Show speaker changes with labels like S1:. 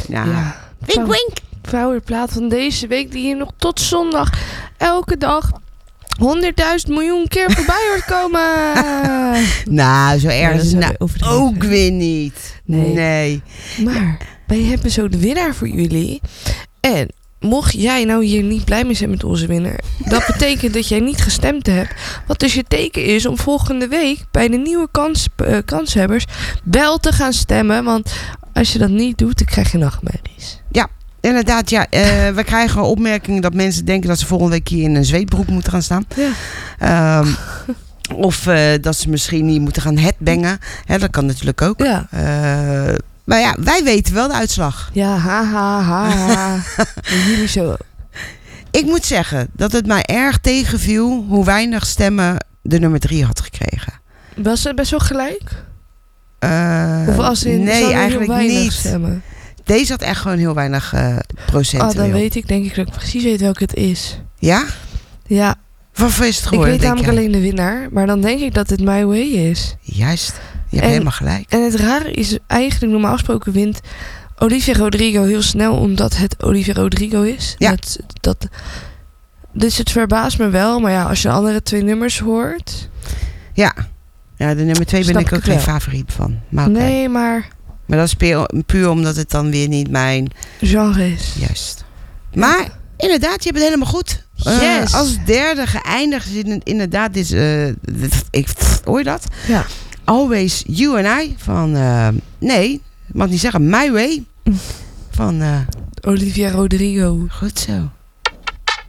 S1: Ja.
S2: Wink, wink.
S1: Powerplaat van deze week die je nog tot zondag elke dag 100.000 miljoen keer voorbij hoort komen.
S2: Nou, zo erg is
S1: dat
S2: het
S1: is
S2: nou ook weer niet. Nee.
S1: Maar wij hebben zo de winnaar voor jullie. En mocht jij nou hier niet blij mee zijn met onze winnaar, dat betekent dat jij niet gestemd hebt. Wat dus je teken is om volgende week bij de nieuwe kanshebbers wel te gaan stemmen. Want als je dat niet doet, dan krijg je nachtmerries.
S2: Ja, inderdaad. Ja, we krijgen opmerkingen dat mensen denken dat ze volgende week hier in een zweetbroek moeten gaan staan.
S1: Ja.
S2: Of dat ze misschien niet moeten gaan headbangen. Dat kan natuurlijk ook.
S1: Ja.
S2: Maar ja, wij weten wel de uitslag.
S1: Ja, ha. En jullie zo.
S2: Ik moet zeggen dat het mij erg tegenviel hoe weinig stemmen de nummer 3 had gekregen.
S1: Was het best wel gelijk? Of als in
S2: nee, eigenlijk niet.
S1: Stemmen?
S2: Deze had echt gewoon heel weinig procent.
S1: Dan weet ik, denk ik dat ik precies weet welke het is.
S2: Ja?
S1: Ja.
S2: Waarvoor is het
S1: Ik
S2: geworden?
S1: weet namelijk alleen de winnaar, maar dan denk ik dat het My Way is.
S2: Juist. Je hebt helemaal gelijk.
S1: En het rare is eigenlijk, normaal gesproken wint Olivia Rodrigo heel snel, omdat het Olivia Rodrigo is.
S2: Ja.
S1: Dus het verbaast me wel, maar ja, als je de andere 2 nummers hoort.
S2: Ja, de nummer 2 ben ik ook geen
S1: wel.
S2: favoriet van. Maar okay.
S1: Nee, maar
S2: dat is puur omdat het dan weer niet mijn
S1: genre is.
S2: Juist. Maar inderdaad, je hebt het helemaal goed.
S1: Yes.
S2: Als derde geëindigd is inderdaad hoor je dat?
S1: Ja.
S2: Always You and I van nee, ik mag niet zeggen My Way van
S1: Olivia Rodrigo.
S2: goed zo.